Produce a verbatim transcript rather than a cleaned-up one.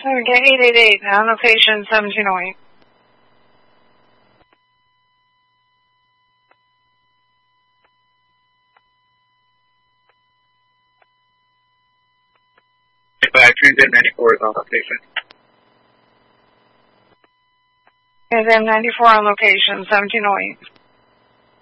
Okay, eight eight eight, on location seventeen oh eight. By Transit ninety-four is on location. Transit ninety-four on location seventeen oh eight.